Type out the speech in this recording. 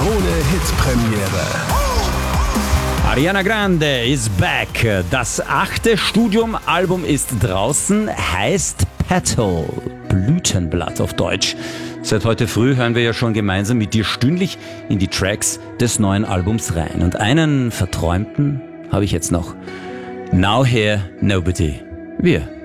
Krone-Hit-Premiere. Ariana Grande is back. Das 8. Studiumalbum ist draußen, heißt Petal, Blütenblatt auf Deutsch. Seit heute früh hören wir ja schon gemeinsam mit dir stündlich in die Tracks des neuen Albums rein. Und einen verträumten habe ich jetzt noch. Now Here Nobody. Wir